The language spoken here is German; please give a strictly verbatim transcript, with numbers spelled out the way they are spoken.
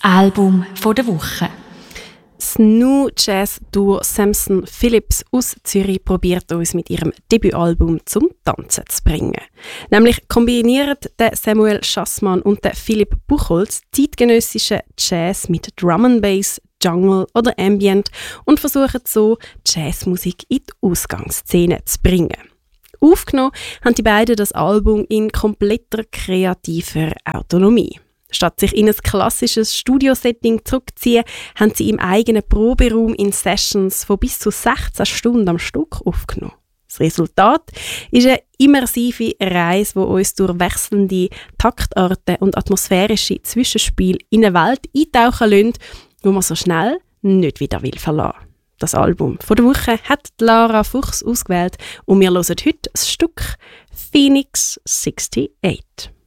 Album von der Woche. Das New Jazz Duo Samson Phillips aus Zürich probiert uns mit ihrem Debütalbum zum Tanzen zu bringen. Nämlich kombinieren der Samuel Schassmann und der Philipp Buchholz zeitgenössischen Jazz mit Drum and Bass, Jungle oder Ambient und versuchen so, Jazzmusik in die Ausgangsszene zu bringen. Aufgenommen haben die beiden das Album in kompletter kreativer Autonomie. Statt sich in ein klassisches Studiosetting zurückzuziehen, haben sie im eigenen Proberaum in Sessions von bis zu sechzehn Stunden am Stück aufgenommen. Das Resultat ist eine immersive Reise, die uns durch wechselnde Taktarten und atmosphärische Zwischenspiele in eine Welt eintauchen lässt, die man so schnell nicht wieder will verlassen. Das Album von der Woche hat Lara Fuchs ausgewählt und wir hören heute das Stück Phoenix achtundsiebzig.